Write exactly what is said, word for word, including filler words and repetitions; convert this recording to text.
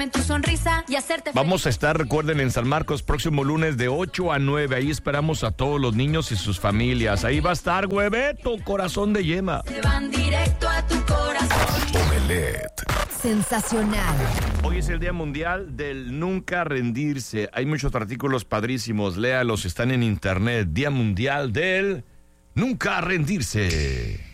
confiarme en tu sonrisa y hacerte Vamos a estar, recuerden, en San Marcos próximo lunes de ocho a nueve. Ahí esperamos a todos los niños y sus familias. Ahí va a estar Hueveto, corazón de yema. Se van directo a tu corazón. Omelette. Sensacional. Hoy es el Día Mundial del Nunca Rendirse. Hay muchos artículos padrísimos. Léalos, están en internet. Día Mundial del Nunca Rendirse.